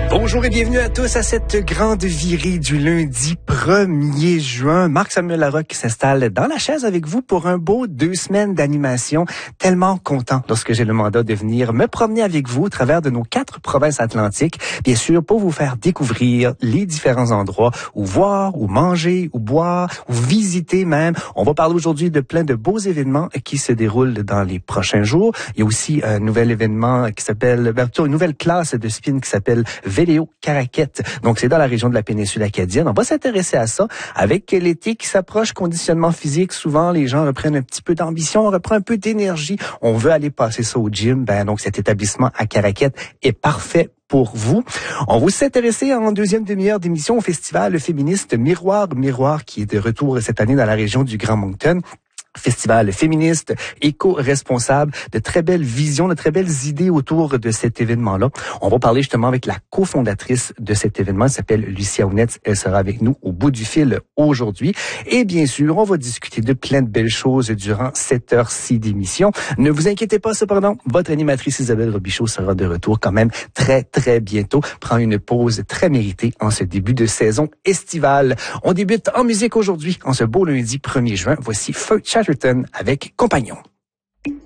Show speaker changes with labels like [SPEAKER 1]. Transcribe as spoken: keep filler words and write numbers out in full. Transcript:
[SPEAKER 1] Bonjour et bienvenue à tous à cette grande virée du lundi premier juin. Marc-Samuel Larocque s'installe dans la chaise avec vous pour un beau deux semaines d'animation. Tellement content lorsque j'ai le mandat de venir me promener avec vous au travers de nos quatre provinces atlantiques. Bien sûr, pour vous faire découvrir les différents endroits où voir, où manger, où boire, où visiter même. On va parler aujourd'hui de plein de beaux événements qui se déroulent dans les prochains jours. Il y a aussi un nouvel événement qui s'appelle, ben, plutôt une nouvelle classe de spin qui s'appelle Véléo Caraquette. Donc, c'est dans la région de la péninsule acadienne. On va s'intéresser à ça avec l'été qui s'approche, conditionnement physique. Souvent, les gens reprennent un petit peu d'ambition, on reprend un peu d'énergie. On veut aller passer ça au gym. Ben, donc, cet établissement à Caraquette est parfait pour vous. On va s'intéresser en deuxième demi-heure d'émission au festival féministe Miroir Miroir qui est de retour cette année dans la région du Grand Moncton. Festival féministe, éco-responsable, de très belles visions, de très belles idées autour de cet événement-là. On va parler justement avec la cofondatrice de cet événement, elle s'appelle Lucia Ounetz. Elle sera avec nous au bout du fil aujourd'hui. Et bien sûr, on va discuter de plein de belles choses durant cette heure-ci d'émission. Ne vous inquiétez pas cependant, votre animatrice Isabelle Robichaud sera de retour quand même très, très bientôt. Prend une pause très méritée en ce début de saison estivale. On débute en musique aujourd'hui, en ce beau lundi premier juin. Voici Feu Chatterton avec Compagnon.